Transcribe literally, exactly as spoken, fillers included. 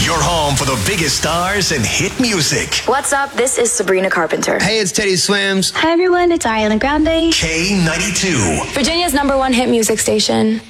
Your home for the biggest stars and hit music. What's up? This is Sabrina Carpenter. Hey, it's Teddy Swims. Hi everyone, it's Ariana Grande. K ninety-two. Virginia's number one hit music station.